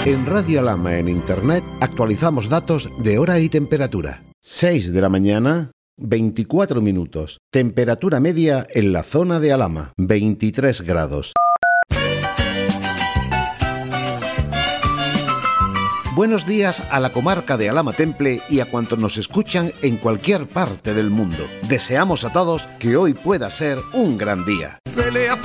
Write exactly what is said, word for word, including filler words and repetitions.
En Radio Alhama en Internet actualizamos datos de hora y temperatura. seis de la mañana, veinticuatro minutos. Temperatura media en la zona de Alhama, veintitrés grados. Buenos días a la comarca de Alhama Temple y a cuantos nos escuchan en cualquier parte del mundo. Deseamos a todos que hoy pueda ser un gran día. Pelea